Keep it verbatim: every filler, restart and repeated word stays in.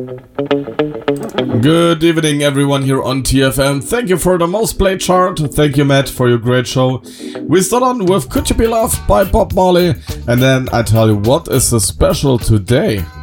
Good evening, everyone here on T F M. Thank you for the most played chart. Thank you, Matt, for your great show. We start on with Could You Be Loved by Bob Marley, and then I tell you what is the special today.